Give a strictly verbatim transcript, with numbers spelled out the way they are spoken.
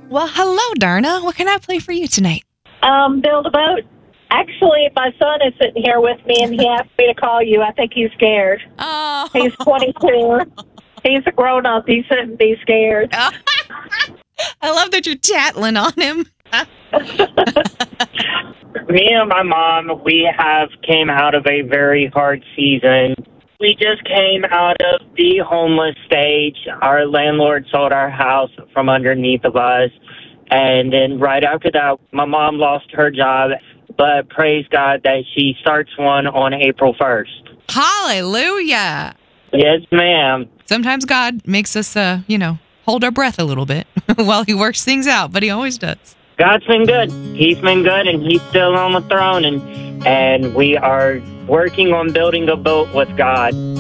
Well, hello, Darna. What can I play for you tonight? Um, build a boat. Actually, my son is sitting here with me, and he asked me to call you. I think he's scared. Oh. He's twenty-two. He's a grown-up. He shouldn't be scared. I love that you're tattling on him. Me and my mom, we have came out of a very hard season. We just came out of the homeless stage. Our landlord sold our house from underneath of us. And then right after that, my mom lost her job. But praise God that she starts one on April first. Hallelujah. Yes, ma'am. Sometimes God makes us, uh, you know, hold our breath a little bit while he works things out, but he always does. God's been good. He's been good, and he's still on the throne, and and we are working on building a boat with God.